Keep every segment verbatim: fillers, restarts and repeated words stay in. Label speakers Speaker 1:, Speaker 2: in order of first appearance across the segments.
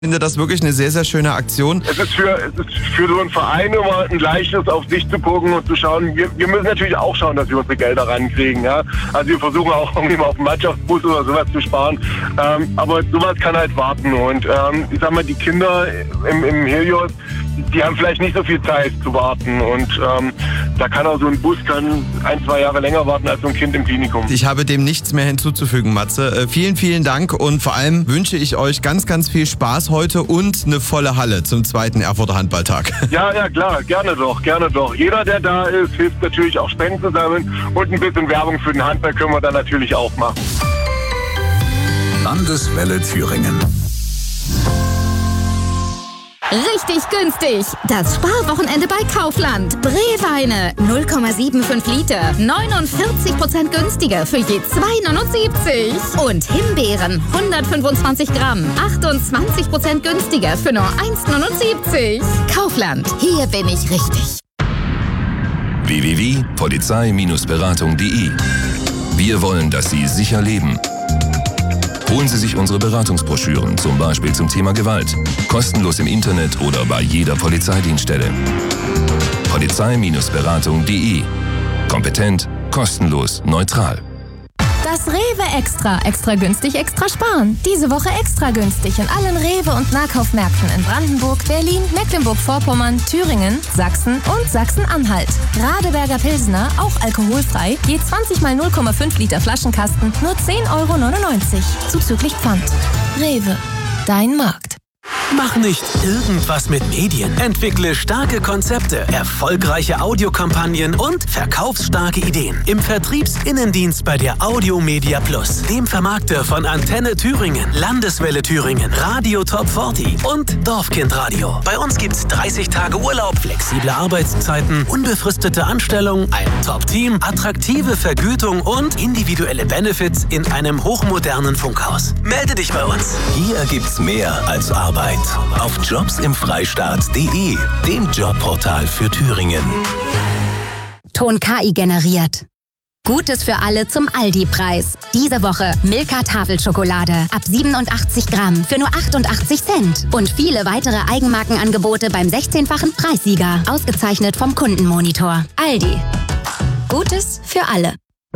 Speaker 1: Ich finde das wirklich eine sehr, sehr schöne Aktion.
Speaker 2: Es ist für, es ist für so einen Verein immer ein leichtes, auf sich zu gucken und zu schauen. Wir, wir müssen natürlich auch schauen, dass wir unsere Gelder rankriegen. Ja? Also wir versuchen auch irgendwie mal auf den Mannschaftsbus oder sowas zu sparen. Ähm, aber sowas kann halt warten. Und ähm, ich sag mal, die Kinder im, im Helios, die haben vielleicht nicht so viel Zeit zu warten. Und ähm, da kann auch so ein Bus kann ein, zwei Jahre länger warten als so ein Kind im Klinikum.
Speaker 1: Ich habe dem nichts mehr hinzuzufügen, Matze. Äh, vielen, vielen Dank und vor allem wünsche ich euch ganz, ganz viel Spaß heute und eine volle Halle zum zweiten Erfurter Handballtag.
Speaker 2: Ja, ja, klar. Gerne doch, gerne doch. Jeder, der da ist, hilft natürlich auch Spenden zu sammeln und ein bisschen Werbung für den Handball können wir dann natürlich auch machen.
Speaker 3: Landeswelle Thüringen.
Speaker 4: Richtig günstig. Das Sparwochenende bei Kaufland. Breweine null Komma fünfundsiebzig Liter. neunundvierzig Prozent günstiger für je zwei Komma neunundsiebzig. Und Himbeeren hundertfünfundzwanzig Gramm. achtundzwanzig Prozent günstiger für nur eins Komma neunundsiebzig. Kaufland. Hier bin ich richtig.
Speaker 3: w w w punkt polizei Beratung punkt de. Wir wollen, dass Sie sicher leben. Holen Sie sich unsere Beratungsbroschüren, zum Beispiel zum Thema Gewalt. Kostenlos im Internet oder bei jeder Polizeidienststelle. Polizei Beratung punkt de. Kompetent, kostenlos, neutral.
Speaker 5: Das Rewe Extra. Extra günstig, extra sparen. Diese Woche extra günstig in allen Rewe- und Nahkaufmärkten in Brandenburg, Berlin, Mecklenburg-Vorpommern, Thüringen, Sachsen und Sachsen-Anhalt. Radeberger Pilsner, auch alkoholfrei, je zwanzig mal null Komma fünf Liter Flaschenkasten, nur zehn Euro neunundneunzig. Zuzüglich Pfand. Rewe. Dein Markt.
Speaker 6: Mach nicht irgendwas mit Medien. Entwickle starke Konzepte, erfolgreiche Audiokampagnen und verkaufsstarke Ideen. Im Vertriebsinnendienst bei der Audiomedia Plus, dem Vermarkter von Antenne Thüringen, Landeswelle Thüringen, Radio Top vierzig und Dorfkindradio. Bei uns gibt's dreißig Tage Urlaub, flexible Arbeitszeiten, unbefristete Anstellung, ein Top-Team, attraktive Vergütung und individuelle Benefits in einem hochmodernen Funkhaus. Melde dich bei uns.
Speaker 3: Hier gibt's mehr als Arbeit. Auf jobs im freistaat punkt de, dem Jobportal für Thüringen.
Speaker 4: Ton K I generiert. Gutes für alle zum Aldi-Preis. Diese Woche Milka Tafelschokolade ab siebenundachtzig Gramm für nur achtundachtzig Cent. Und viele weitere Eigenmarkenangebote beim sechzehnfachen Preissieger. Ausgezeichnet vom Kundenmonitor. Aldi. Gutes für alle.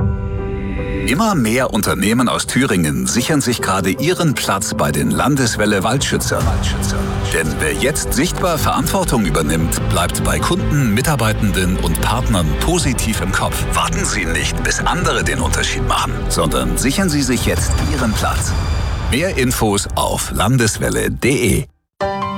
Speaker 3: Immer mehr Unternehmen aus Thüringen sichern sich gerade ihren Platz bei den Landeswelle Waldschützern. Denn wer jetzt sichtbar Verantwortung übernimmt, bleibt bei Kunden, Mitarbeitenden und Partnern positiv im Kopf. Warten Sie nicht, bis andere den Unterschied machen, sondern sichern Sie sich jetzt Ihren Platz. Mehr Infos auf landeswelle punkt de.